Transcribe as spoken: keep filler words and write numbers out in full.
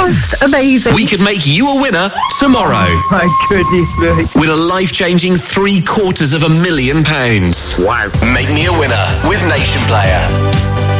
just amazing. We could make you a winner tomorrow. Oh, my goodness me. With a life-changing three quarters of a million pounds. Wow. Make me a winner with Nation Player.